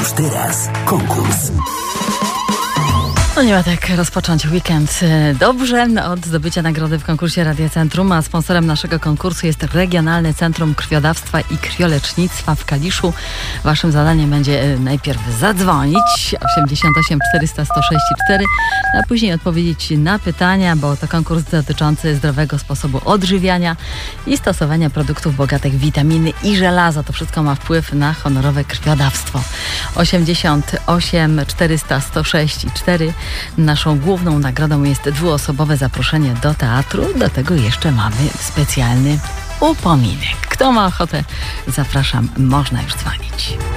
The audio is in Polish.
Już teraz konkurs. No nie ma tak rozpocząć weekend dobrze od zdobycia nagrody w konkursie Radia Centrum, a sponsorem naszego konkursu jest Regionalne Centrum Krwiodawstwa i Krwiolecznictwa w Kaliszu. Waszym zadaniem będzie najpierw zadzwonić 88 400 106 4, a później odpowiedzieć na pytania, bo to konkurs dotyczący zdrowego sposobu odżywiania i stosowania produktów bogatych w witaminy i żelazo. To wszystko ma wpływ na honorowe krwiodawstwo. 88 400 106 4. Naszą główną nagrodą jest dwuosobowe zaproszenie do teatru. Do tego jeszcze mamy specjalny upominek. Kto ma ochotę, zapraszam, można już dzwonić.